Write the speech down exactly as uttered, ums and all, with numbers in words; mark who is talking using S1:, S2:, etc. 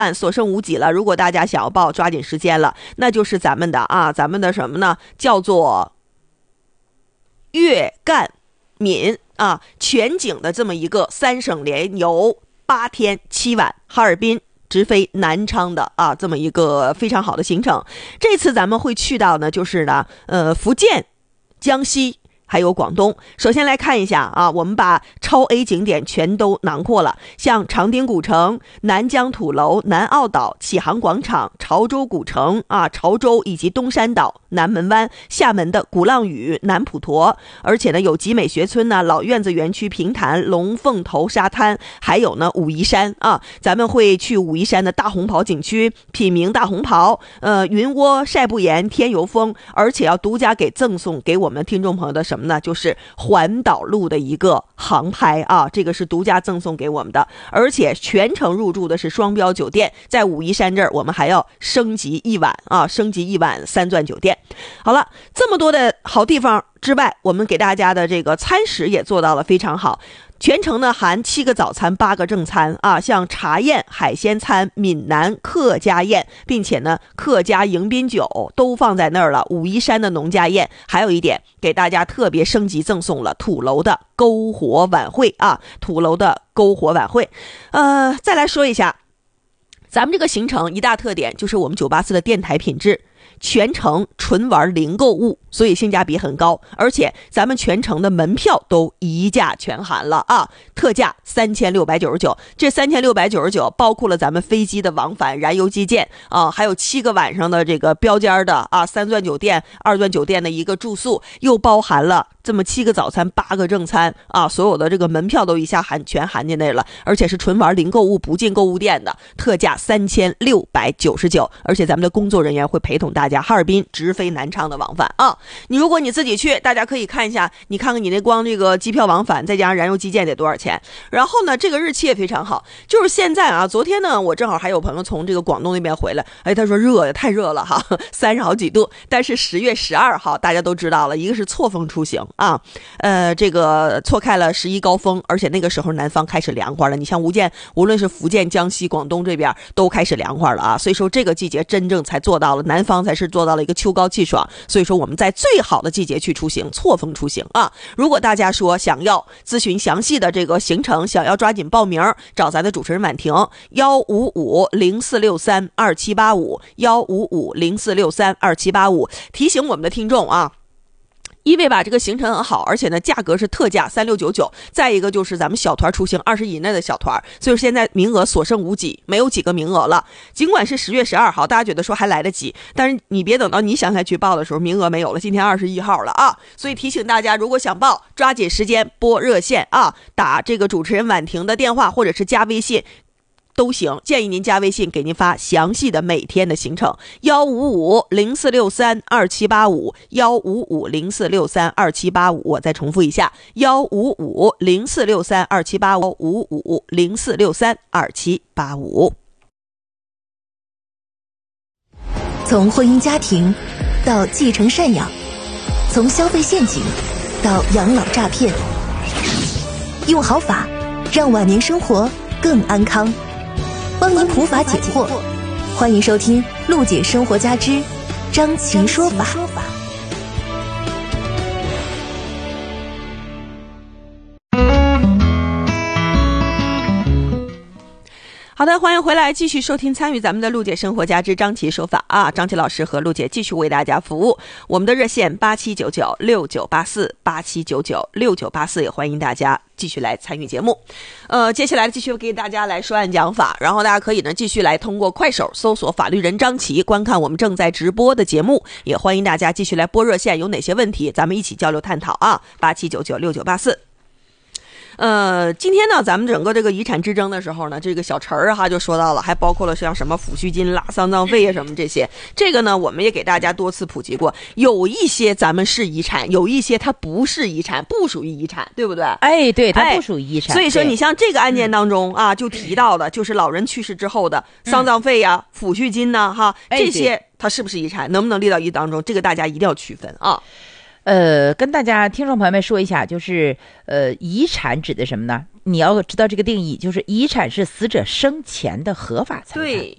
S1: 所剩无几了，如果大家想要报，抓紧时间了。那就是咱们的啊，咱们的什么呢？叫做粤赣闽啊全景的这么一个三省联游八天七晚，哈尔滨直飞南昌的啊这么一个非常好的行程。这次咱们会去到呢，就是呢，呃，福建、江西。还有广东。首先来看一下啊，我们把超 A 景点全都囊括了，像长汀古城、南疆土楼、南澳岛、启航广场、潮州古城啊、潮州以及东山岛、南门湾、厦门的鼓浪屿、南普陀，而且呢有集美学村呢、老院子园区、平潭、龙凤头沙滩，还有呢武夷山啊，咱们会去武夷山的大红袍景区品茗大红袍，呃，云窝晒不盐天游风，而且要独家给赠送给我们听众朋友的什么呢？就是环岛路的一个航拍啊，这个是独家赠送给我们的，而且全程入住的是双标酒店，在武夷山这儿我们还要升级一晚啊，升级一晚三钻酒店。好了，这么多的好地方之外，我们给大家的这个餐食也做到了非常好。全程呢含七个早餐八个正餐啊，像茶宴、海鲜餐、闽南客家宴，并且呢客家迎宾酒都放在那儿了。武夷山的农家宴，还有一点给大家特别升级赠送了土楼的篝火晚会啊，土楼的篝火晚会。呃，再来说一下，咱们这个行程一大特点就是我们九八四的电台品质。全程纯玩零购物，所以性价比很高，而且咱们全程的门票都一价全含了啊，特价三千六百九十九，这三千六百九十九包括了咱们飞机的往返燃油基建啊，还有七个晚上的这个标间的啊三钻酒店、二钻酒店的一个住宿，又包含了这么七个早餐八个正餐啊，所有的这个门票都一下含全含进来了，而且是纯玩零购物不进购物店的，特价三千六百九十九，而且咱们的工作人员会陪同大家哈尔滨直飞南昌的往返啊。你如果你自己去，大家可以看一下，你看看你那光这个机票往返再加上燃油基建得多少钱。然后呢，这个日期也非常好，就是现在啊，昨天呢我正好还有朋友从这个广东那边回来，哎，他说热呀，太热了哈，三十好几度。但是十月十二号大家都知道了，一个是错峰出行啊，呃，这个错开了十一高峰，而且那个时候南方开始凉快了。你像无建，无论是福建、江西、广东这边都开始凉快了啊，所以说这个季节真正才做到了，南方才是做到了一个秋高气爽。所以说我们在最好的季节去出行，错峰出行啊。如果大家说想要咨询详细的这个行程，想要抓紧报名，找咱的主持人婉婷，幺五五零四六三二七八五，幺五五零四六三二七八五。提醒我们的听众啊。因为吧这个行程很好，而且呢价格是特价三六九九，再一个就是咱们小团出行二十以内的小团，所以现在名额所剩无几，没有几个名额了。尽管是十月十二号，大家觉得说还来得及，但是你别等到你想再去报的时候，名额没有了，今天二十一号了啊！所以提醒大家，如果想报，抓紧时间拨热线啊，打这个主持人婉婷的电话，或者是加微信。都行，建议您加微信给您发详细的每天的行程，幺五五零四六三二七八五，幺五五零四六三二七八五。我再重复一下，幺五五零四六三二七八五，五五零四六三二七八五。
S2: 从婚姻家庭到继承赡养，从消费陷阱到养老诈骗，用好法让晚年生活更安康。帮您普法解惑，欢迎收听陆姐生活家之张琪说法。
S1: 好的，欢迎回来，继续收听参与咱们的陆姐生活家之张琪说法啊，张琪老师和陆姐继续为大家服务。我们的热线八七九九六九八四，八七九九六九八四，也欢迎大家继续来参与节目。呃，接下来继续给大家来说案讲法，然后大家可以呢继续来通过快手搜索法律人张琪，观看我们正在直播的节目，也欢迎大家继续来拨热线，有哪些问题咱们一起交流探讨啊，八七九九六九八四。呃，今天呢，咱们整个这个遗产之争的时候呢，这个小陈儿哈就说到了，还包括了像什么抚恤金啦、丧葬费啊什么这些。这个呢，我们也给大家多次普及过，有一些咱们是遗产，有一些它不是遗产，不属于遗产，对不对？
S3: 哎，对，它不属于遗产。
S1: 哎、所以说，你像这个案件当中啊，就提到的就是老人去世之后的丧葬费呀、啊、嗯、抚恤金呐、啊，哈，这些它是不是遗产，能不能列到一当中？这个大家一定要区分啊。
S3: 呃，跟大家听众朋友们说一下，就是呃，遗产指的什么呢？你要知道这个定义，就是遗产是死者生前的合法财产。
S1: 对，